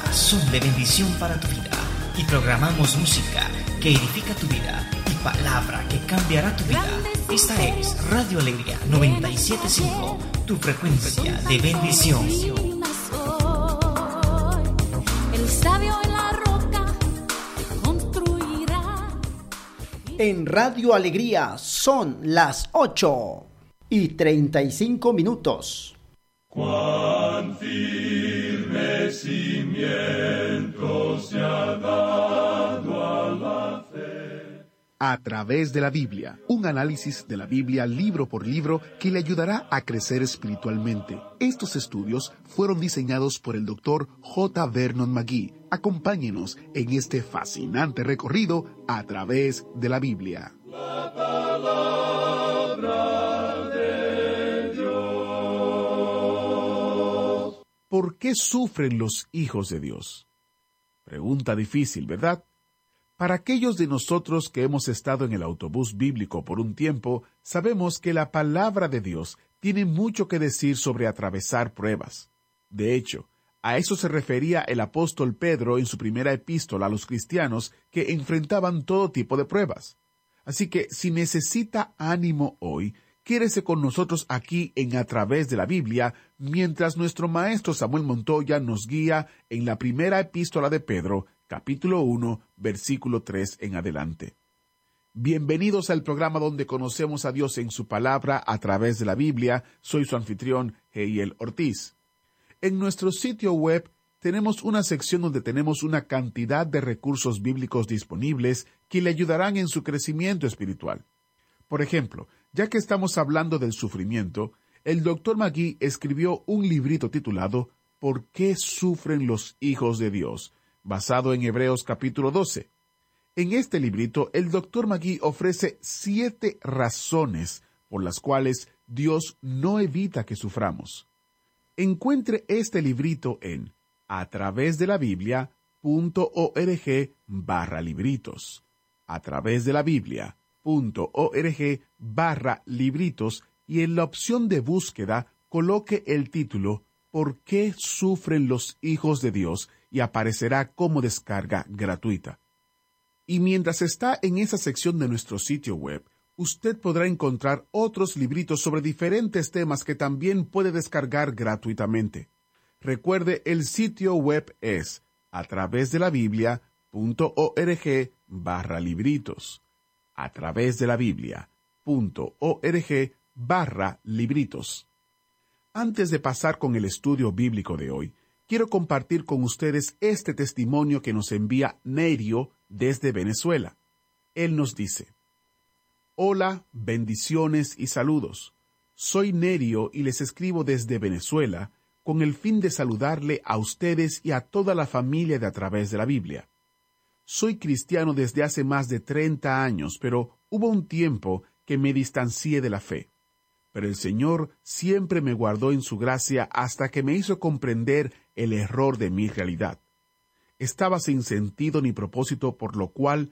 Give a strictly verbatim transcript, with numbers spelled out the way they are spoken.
son de bendición para tu vida y programamos música que edifica tu vida y palabra que cambiará tu vida. Esta es Radio Alegría noventa y siete punto cinco, tu frecuencia de bendición. El sabio en la roca construirá. En Radio Alegría son las ocho y treinta y cinco minutos. Cuán firme cimiento se ha dado a la fe. A través de la Biblia, un análisis de la Biblia libro por libro que le ayudará a crecer espiritualmente. Estos estudios fueron diseñados por el doctor J. Vernon McGee. Acompáñenos en este fascinante recorrido a través de la Biblia. La palabra de Dios. ¿Por qué sufren los hijos de Dios? Pregunta difícil, ¿verdad? Para aquellos de nosotros que hemos estado en el autobús bíblico por un tiempo, sabemos que la palabra de Dios tiene mucho que decir sobre atravesar pruebas. De hecho, a eso se refería el apóstol Pedro en su primera epístola a los cristianos que enfrentaban todo tipo de pruebas. Así que, si necesita ánimo hoy, quédese con nosotros aquí en A Través de la Biblia, mientras nuestro maestro Samuel Montoya nos guía en la primera epístola de Pedro, capítulo uno, versículo tres en adelante. Bienvenidos al programa donde conocemos a Dios en su palabra a través de la Biblia. Soy su anfitrión, Heiel Ortiz. En nuestro sitio web tenemos una sección donde tenemos una cantidad de recursos bíblicos disponibles que le ayudarán en su crecimiento espiritual. Por ejemplo, ya que estamos hablando del sufrimiento, el doctor McGee escribió un librito titulado ¿Por qué sufren los hijos de Dios?, basado en Hebreos capítulo doce. En este librito, el doctor McGee ofrece siete razones por las cuales Dios no evita que suframos. Encuentre este librito en a través de la Biblia punto org barra libritos. A través de la Biblia punto org barra libritos y en la opción de búsqueda coloque el título ¿Por qué sufren los hijos de Dios? Y aparecerá como descarga gratuita. Y mientras está en esa sección de nuestro sitio web, usted podrá encontrar otros libritos sobre diferentes temas que también puede descargar gratuitamente. Recuerde, el sitio web es a través de la Biblia punto org barra libritos. A través de la Biblia punto org barra libritos. Antes de pasar con el estudio bíblico de hoy, quiero compartir con ustedes este testimonio que nos envía Nerio desde Venezuela. Él nos dice: Hola, bendiciones y saludos. Soy Nerio y les escribo desde Venezuela con el fin de saludarle a ustedes y a toda la familia de A Través de la Biblia. Soy cristiano desde hace más de treinta años, pero hubo un tiempo que me distancié de la fe. Pero el Señor siempre me guardó en su gracia hasta que me hizo comprender el error de mi realidad. Estaba sin sentido ni propósito, por lo cual